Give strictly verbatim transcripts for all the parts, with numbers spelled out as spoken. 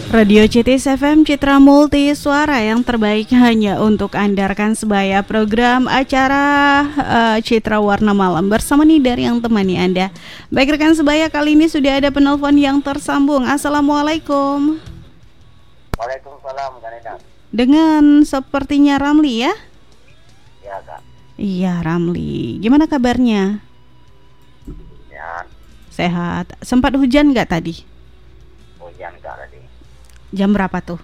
Radio C T S F M Citra Multi Suara yang terbaik hanya untuk Anda rekan sebaya. Program acara uh, Citra Warna Malam bersama Nidar yang temani Anda. Baik rekan sebaya, kali ini sudah ada penelpon yang tersambung. Assalamualaikum. Waalaikumsalam, Kak Nidar. Dengan sepertinya Ramli ya? Ya, Kak. Iya, Ramli. Gimana kabarnya? Ya, Sehat. Sempat hujan nggak tadi? hujan Kak tadi. Jam berapa tuh?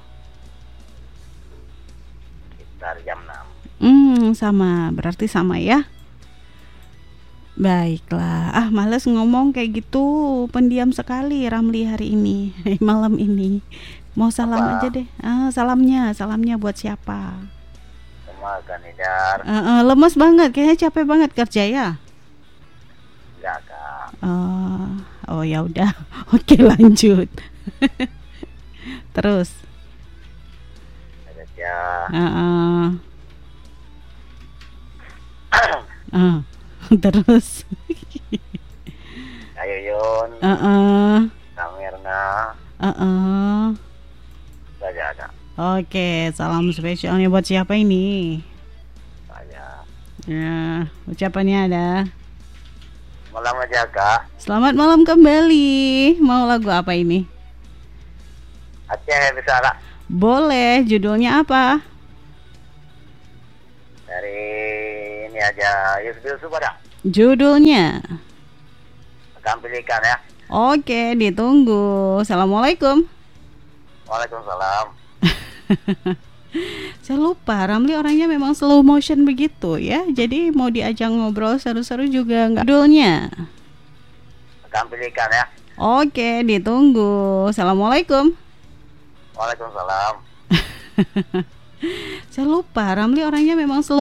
Sekitar jam enam. Hmm, sama. Berarti sama ya? Baiklah. Ah, males ngomong kayak gitu. Pendiam sekali Ramli hari ini. Malam ini. Mau salam Apa? aja deh. Ah, salamnya. Salamnya buat siapa? Sama Kak Nidar. Uh, uh, lemes banget. Kayaknya capek banget kerja ya? Enggak, Kak. Oh, oh ya udah. Oke, lanjut. Terus. Kerja. Uh, uh. Uh, terus. Kak Yuyun. Uh, uh. Kak Mirna. Uh, uh. Saja, Kak. Oke, salam spesialnya buat siapa ini? Saya. Ya, ucapannya ada. Malam aja, Kak. Selamat malam kembali. Mau lagu apa ini? Aceh bisa, Kak. Boleh, judulnya apa? Dari ini aja. Yusuf Yusuf ada. Judulnya. Akan pilihkan ya. Oke, ditunggu. Assalamualaikum. Waalaikumsalam. Saya lupa, Ramli orangnya memang slow motion begitu ya. Jadi mau diajak ngobrol seru-seru juga nggak. Judulnya. Akan pilihkan ya. Oke, ditunggu. Assalamualaikum. Waalaikumsalam. Saya lupa, Ramli orangnya memang slow